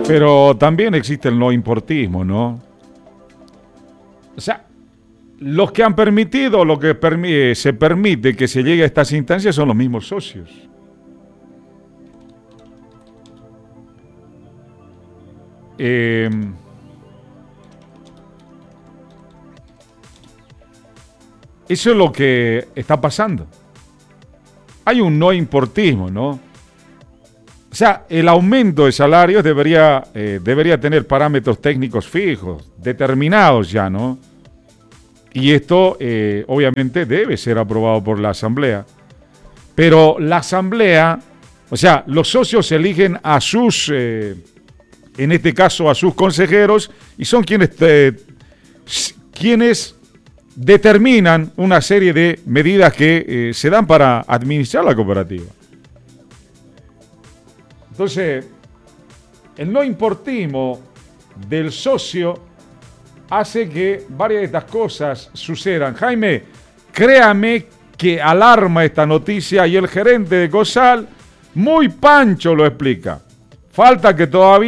Pero también existe el no importismo, ¿no? O sea, los que han permitido, lo que se permite que se llegue a estas instancias son los mismos socios. Eso es lo que está pasando. Hay un no importismo, ¿no? O sea, el aumento de salarios debería tener parámetros técnicos fijos, determinados ya, ¿no? Y esto, obviamente, debe ser aprobado por la Asamblea. Pero la Asamblea, o sea, los socios eligen a sus, en este caso, a sus consejeros, y son quienes determinan una serie de medidas que se dan para administrar la cooperativa. Entonces, el no importismo del socio hace que varias de estas cosas sucedan. Jaime, créame que alarma esta noticia y el gerente de COSAL, muy pancho, lo explica. Falta que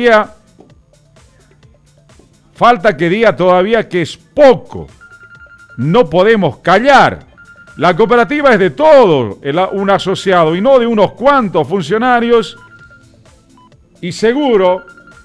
diga todavía que es poco. No podemos callar. La cooperativa es de todos, un asociado, y no de unos cuantos funcionarios. Y seguro,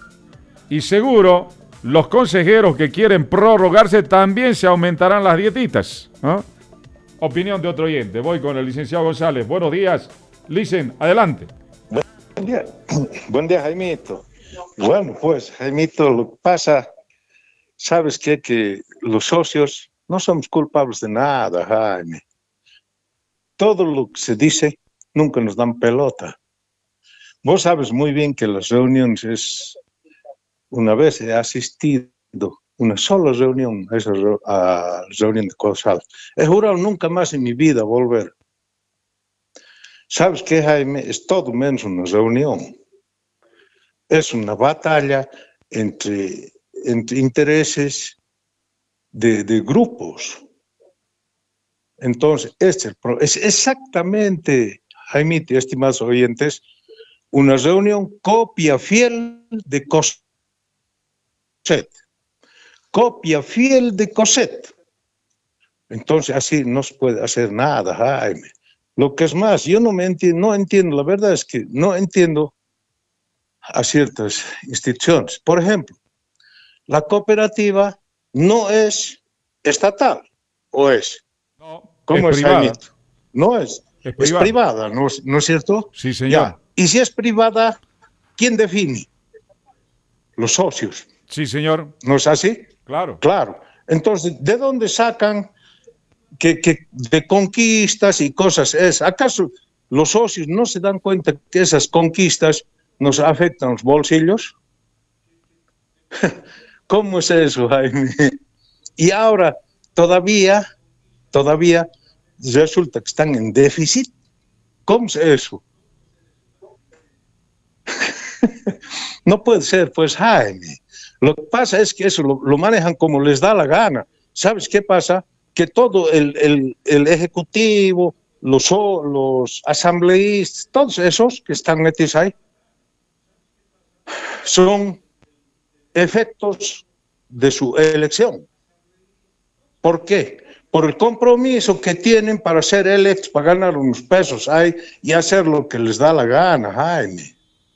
los consejeros que quieren prorrogarse también se aumentarán las dietitas, ¿no? Opinión de otro oyente. Voy con el licenciado González. Buenos días. Licen, adelante. Buen día. Buen día, Jaimito. Bueno, pues, Jaimito, lo que pasa, sabes que los socios no somos culpables de nada, Jaime. Todo lo que se dice, nunca nos dan pelota. Vos sabes muy bien que las reuniones una vez he asistido, una sola reunión, a la reunión de COSAL. He jurado nunca más en mi vida volver. ¿Sabes qué, Jaime? Es todo menos una reunión. Es una batalla entre intereses de grupos. Entonces, es exactamente, Jaime y estimados oyentes, una reunión copia fiel de COSET. Copia fiel de COSET. Entonces, así no se puede hacer nada, Jaime. Lo que es más, yo no entiendo, la verdad es que no entiendo a ciertas instituciones. Por ejemplo, la cooperativa no es estatal, ¿o es? No, ¿Cómo es privada. Jaimito? No es. Es privada, ¿no es cierto? Sí, señor. Ya. Y si es privada, ¿quién define? Los socios. Sí, señor. ¿No es así? Claro. Claro. Entonces, ¿de dónde sacan que de conquistas y cosas es? ¿Acaso los socios no se dan cuenta que esas conquistas nos afectan los bolsillos? ¿Cómo es eso, Jaime? Y ahora todavía resulta que están en déficit. ¿Cómo es eso? No puede ser, pues, Jaime. Lo que pasa es que eso lo manejan como les da la gana. ¿Sabes qué pasa? Que todo el ejecutivo, los asambleístas, todos esos que están metidos ahí, son efectos de su elección. ¿Por qué? Por el compromiso que tienen para ser electos, para ganar unos pesos ahí y hacer lo que les da la gana, Jaime.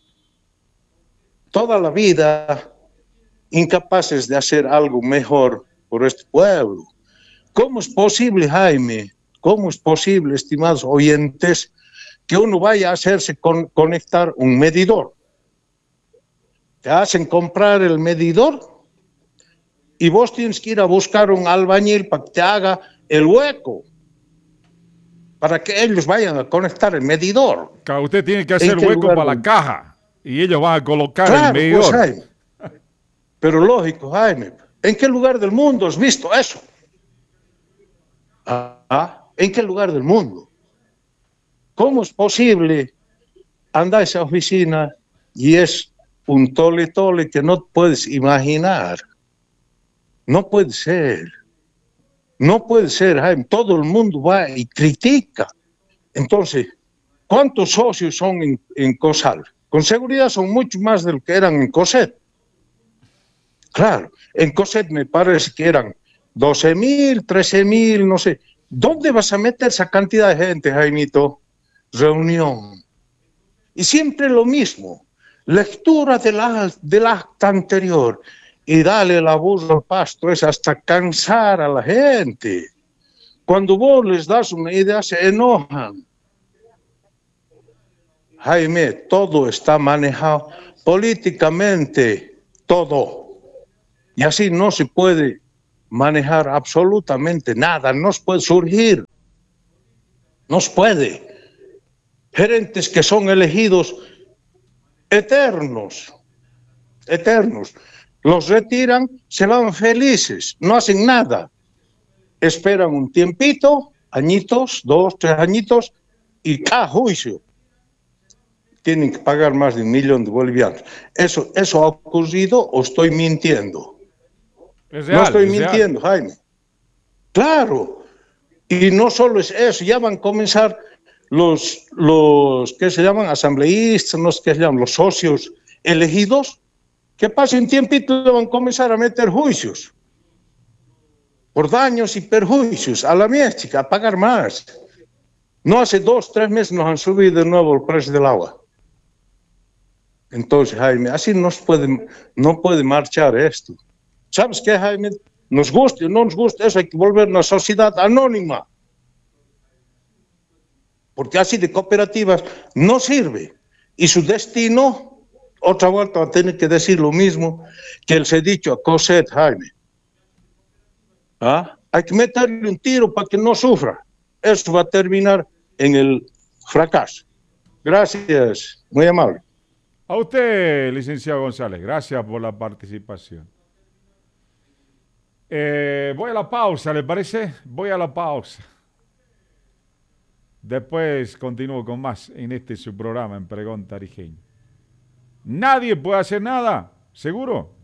Toda la vida incapaces de hacer algo mejor por este pueblo. ¿Cómo es posible, Jaime? ¿Cómo es posible, estimados oyentes, que uno vaya a hacerse conectar un medidor? Te hacen comprar el medidor y vos tienes que ir a buscar un albañil para que te haga el hueco, para que ellos vayan a conectar el medidor. Usted tiene que hacer hueco para la caja y ellos van a colocar el medidor. Pues, Jaime. Pero lógico, Jaime, ¿en qué lugar del mundo has visto eso? ¿En qué lugar del mundo? ¿Cómo es posible andar a esa oficina y es un tole que no puedes imaginar? No puede ser. No puede ser, Jaime. Todo el mundo va y critica. Entonces, ¿cuántos socios son en COSAL? Con seguridad son mucho más de lo que eran en COSET. Claro, en COSET me parece que eran 12.000, 13.000, no sé. ¿Dónde vas a meter esa cantidad de gente, Jaimito? Reunión. Y siempre lo mismo. Lectura del acta anterior y dale la burra al pasto, es hasta cansar a la gente. Cuando vos les das una idea, se enojan. Jaime, todo está manejado políticamente, todo. Y así no se puede manejar absolutamente nada, no se puede surgir, no se puede. Gerentes que son elegidos eternos, eternos, los retiran, se van felices, no hacen nada, esperan un tiempito, añitos, 2, 3 añitos, y ¡ah, juicio! Tienen que pagar más de 1.000.000 de bolivianos. ¿Eso ha ocurrido o estoy mintiendo? Es No real, estoy es real. mintiendo, Jaime. Claro. Y no solo es eso, ya van a comenzar los ¿qué se llaman? Asambleístas, no sé qué se llaman, los socios elegidos, que pasen tiempito y van a comenzar a meter juicios por daños y perjuicios a la miéstica, a pagar más. No hace 2, 3 meses nos han subido de nuevo el precio del agua. Entonces, Jaime, así no puede marchar esto. ¿Sabes qué, Jaime? Nos guste o no nos guste, eso hay que volver a una sociedad anónima. Porque así de cooperativas no sirve. Y su destino, otra vuelta va a tener que decir lo mismo que él se ha dicho a COSET, Jaime. ¿Ah? Hay que meterle un tiro para que no sufra. Eso va a terminar en el fracaso. Gracias, muy amable. A usted, licenciado González, gracias por la participación. Voy a la pausa, ¿le parece? Voy a la pausa. Después continúo con más en este su programa, en Pregón Tarijeño. Nadie puede hacer nada, ¿seguro?